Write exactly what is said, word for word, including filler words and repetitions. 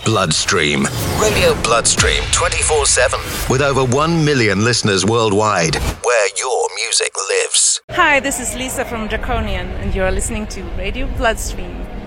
Bloodstream. Radio Bloodstream twenty-four seven. With over one million listeners worldwide. Where your music lives. Hi, this is Lisa from Draconian, and you're listening to Radio Bloodstream.